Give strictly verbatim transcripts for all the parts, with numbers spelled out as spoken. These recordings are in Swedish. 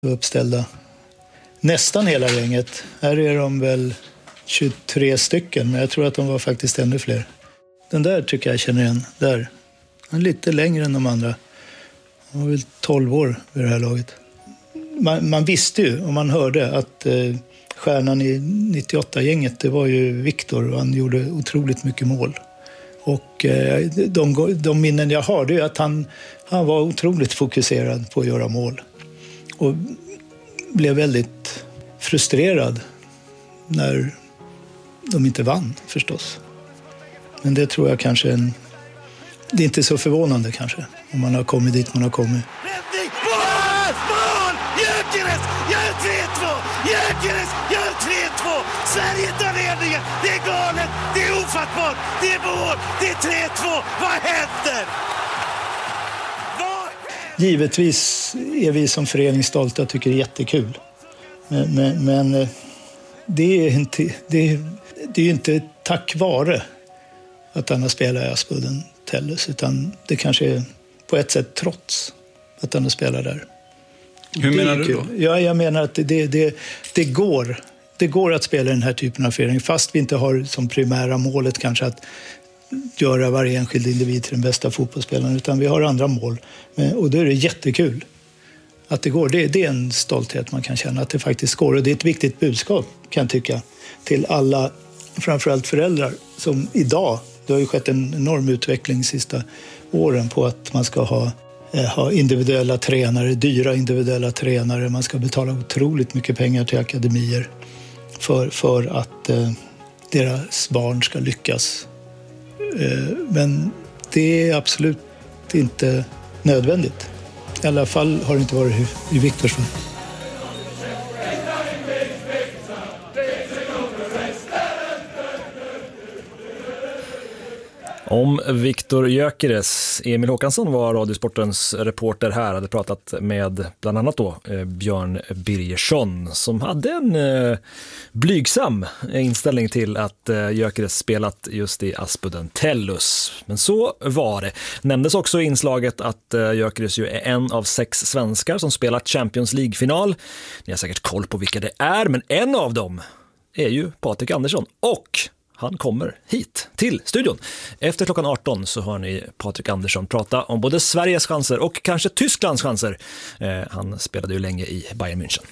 uppställda. Nästan hela gänget. Här är de väl tjugotre stycken, men jag tror att de var faktiskt ännu fler. Den där tycker jag känner igen. Där. Han är lite längre än de andra. Han var väl tolv år vid det här laget. Man, man visste ju, och man hörde, att eh, stjärnan i nittioåtta-gänget, det var ju Viktor, och han gjorde otroligt mycket mål. Och eh, de, de minnen jag har, det är att han, han var otroligt fokuserad på att göra mål. Och blev väldigt frustrerad när de inte vann, förstås. Men det tror jag kanske är en... Det är inte så förvånande kanske, om man har kommit dit man har kommit. Räddning! Mål! Mål! Gyökeres gör tre två! Gyökeres gör tre två! Sverige tar ledningen! Det är galet! Det är ofattbart! Det är mål! Det är tre två! Vad händer? Vad... Givetvis är vi som förening stolta och tycker det är jättekul. Men, men, men det är inte... Det är, det är ju inte tack vare att han har spelat i Aspudden Tellus, utan det kanske är på ett sätt trots att han har spelat där. Hur menar du då? Ja, jag menar att det, det, det, går, det går att spela den här typen av förening, fast vi inte har som primära målet kanske att göra varje enskild individ till den bästa fotbollsspelaren, utan vi har andra mål. Och då är det jättekul att det går. Det, det är en stolthet man kan känna, att det faktiskt går. Och det är ett viktigt budskap, kan jag tycka, till alla, framförallt föräldrar, som idag, det har ju skett en enorm utveckling de sista åren på att man ska ha, eh, ha individuella tränare, dyra individuella tränare. Man ska betala otroligt mycket pengar till akademier för, för att eh, deras barn ska lyckas. Eh, men det är absolut inte nödvändigt. I alla fall har det inte varit i, i Viktors fall. Om Viktor Gyökeres. Emil Håkansson var Radiosportens reporter här, hade pratat med bland annat då eh, Björn Birgersson, som hade en eh, blygsam inställning till att eh, Gyökeres spelat just i Aspudden Tellus. Men så var det. Nämndes också i inslaget att eh, Gyökeres ju är en av sex svenskar som spelat Champions League-final. Ni har säkert koll på vilka det är, men en av dem är ju Patrik Andersson, och han kommer hit till studion. Efter klockan arton så hör ni Patrik Andersson prata om både Sveriges chanser och kanske Tysklands chanser. Eh, han spelade ju länge i Bayern München.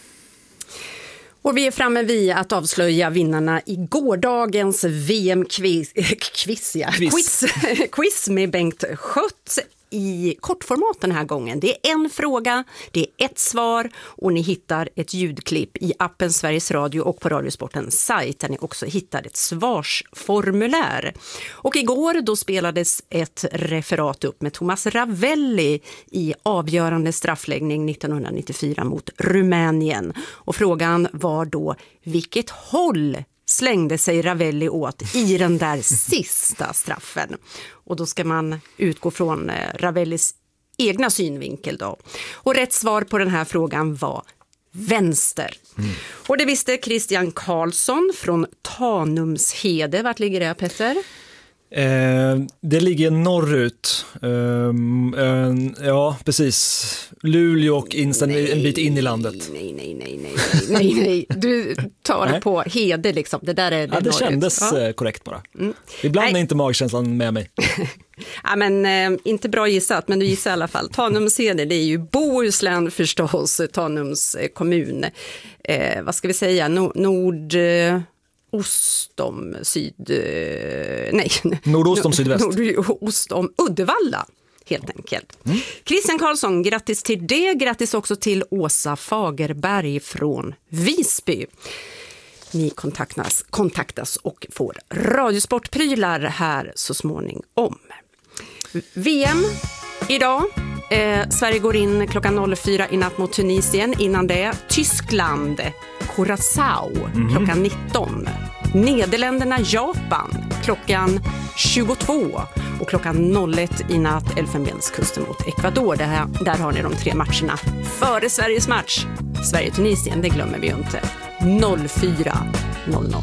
Och vi är framme vid att avslöja vinnarna i gårdagens V M-quiz quiz, ja. quiz. quiz med Bengt Schött i kortformat den här gången. Det är en fråga, det är ett svar, och ni hittar ett ljudklipp i appen Sveriges Radio och på Radiosportens sajt, där ni också hittar ett svarsformulär. Och igår då spelades ett referat upp med Thomas Ravelli i avgörande straffläggning nittonhundranittiofyra mot Rumänien. Och frågan var då: vilket håll slängde sig Ravelli åt i den där sista straffen? Och då ska man utgå från Ravellis egna synvinkel då. Och rätt svar på den här frågan var vänster. Mm. Och det visste Christian Karlsson från Tanumshede. Vart ligger det, Petter? Eh, det ligger norrut. Eh, eh, ja, precis. Luleå och Instan, en bit in i landet. Nej, nej, nej, nej, nej, nej. Du tar det på Hede liksom. Det där är det, ja, det norrut. Kändes ja. korrekt bara. Mm. Ibland nej. Är inte magkänslan med mig. Ja, men eh, inte bra gissat, men du gissar i alla fall. Tanumshede, det är ju Bohuslän förstås, Tanums eh, kommun. Eh, vad ska vi säga? No, nord... Eh, Ost om syd... Nej. Nordost om sydväst. Nordost om Uddevalla, helt enkelt. Mm. Christian Karlsson, grattis till det. Grattis också till Åsa Fagerberg från Visby. Ni kontaktas, kontaktas och får radiosportprylar här så småningom. V M idag. Eh, Sverige går in klockan noll fyra i natt mot Tunisien. Innan det Tyskland, Curaçao mm. klockan nitton. Nederländerna, Japan klockan tjugotvå. Och klockan noll ett i natt Elfenbenskusten mot Ecuador. Där, där har ni de tre matcherna före Sveriges match. Sverige-Tunisien, det glömmer vi ju inte. noll fyra noll noll.